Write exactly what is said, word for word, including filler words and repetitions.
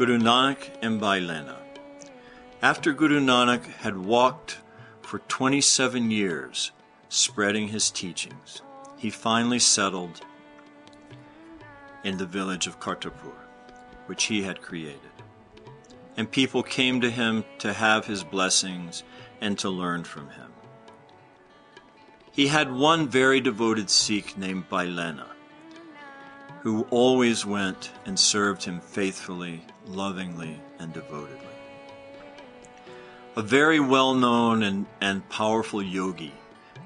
Guru Nanak and Bhai Lena. After Guru Nanak had walked for twenty-seven years spreading his teachings, he finally settled in the village of Kartarpur, which he had created. And people came to him to have his blessings and to learn from him. He had one very devoted Sikh named Bhai Lena, who always went and served him faithfully, lovingly, and devotedly. A very well-known and, and powerful yogi